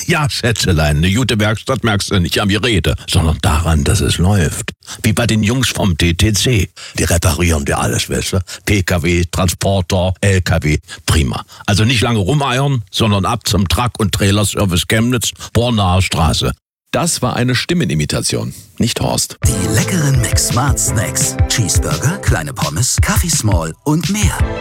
Ja, Schätzelein, eine gute Werkstatt merkst du nicht am Gerede, sondern daran, dass es läuft. Wie bei den Jungs vom TTC. Die reparieren dir alles, weißt du? PKW, Transporter, LKW. Prima. Also nicht lange rumeiern, sondern ab zum Truck- und Trailerservice Chemnitz, Bornaer Straße. Das war eine Stimmenimitation, nicht Horst. Die leckeren McSmart Snacks. Cheeseburger, kleine Pommes, Kaffee Small und mehr.